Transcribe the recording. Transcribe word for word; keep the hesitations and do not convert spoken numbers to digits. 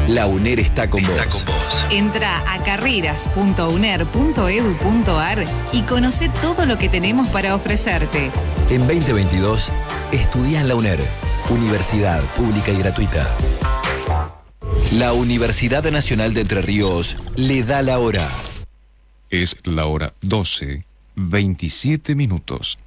La UNER está con Está vos. con vos. Entra a carreras punto uner punto edu punto ar y conoce todo lo que tenemos para ofrecerte. En veinte veintidós, estudia en la UNER, Universidad Pública y Gratuita. La Universidad Nacional de Entre Ríos le da la hora. Es la hora doce, veintisiete minutos.